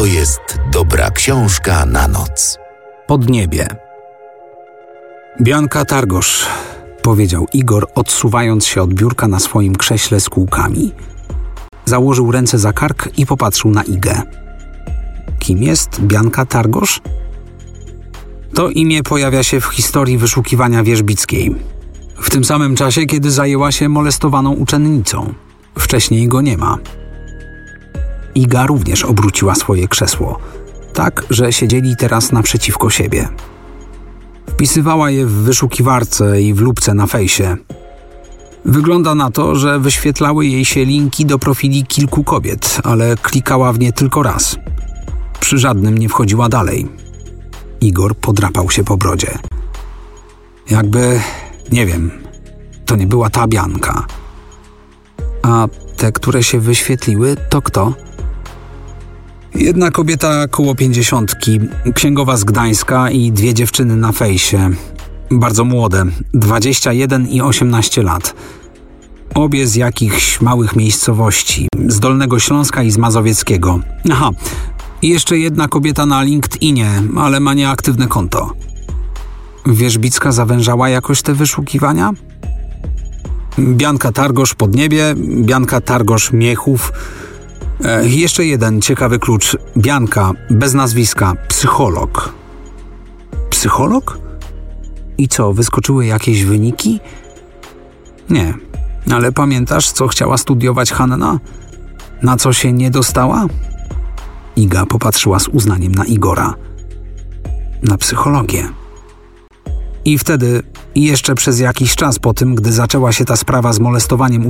to jest dobra książka na noc. Podniebie. Bianka Targosz, powiedział Igor, odsuwając się od biurka na swoim krześle z kółkami. Założył ręce za kark i popatrzył na Igę. Kim jest Bianka Targosz? To imię pojawia się w historii wyszukiwania Wierzbickiej. W tym samym czasie, kiedy zajęła się molestowaną uczennicą. Wcześniej go nie ma. Iga również obróciła swoje krzesło, tak, że siedzieli teraz naprzeciwko siebie. Wpisywała je w wyszukiwarce i w lupce na fejsie. Wygląda na to, że wyświetlały jej się linki do profili kilku kobiet, ale klikała w nie tylko raz. Przy żadnym nie wchodziła dalej. Igor podrapał się po brodzie. Jakby, nie wiem, to nie była ta Bianka. A te, które się wyświetliły, to kto? Jedna kobieta koło 50, księgowa z Gdańska i 2 dziewczyny na fejsie. Bardzo młode, 21 i 18 lat. Obie z jakichś małych miejscowości, z Dolnego Śląska i z Mazowieckiego. Aha, i jeszcze jedna kobieta na LinkedInie, ale ma nieaktywne konto. Wierzbicka zawężała jakoś te wyszukiwania? Bianka Targosz Podniebie, Bianka Targosz Miechów. Jeszcze jeden ciekawy klucz. Bianka, bez nazwiska, psycholog. Psycholog? I co, wyskoczyły jakieś wyniki? Nie, ale pamiętasz, co chciała studiować Hanna? Na co się nie dostała? Iga popatrzyła z uznaniem na Igora. Na psychologię. I wtedy, jeszcze przez jakiś czas po tym, gdy zaczęła się ta sprawa z molestowaniem